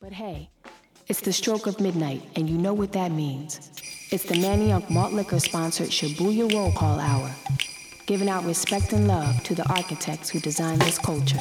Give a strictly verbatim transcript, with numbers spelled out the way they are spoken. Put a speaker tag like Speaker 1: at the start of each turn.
Speaker 1: But hey, it's the stroke of midnight, and you know what that means. It's the Manayunk Malt Liquor sponsored Shibuya Roll Call Hour, giving out respect and love to the architects who designed this culture.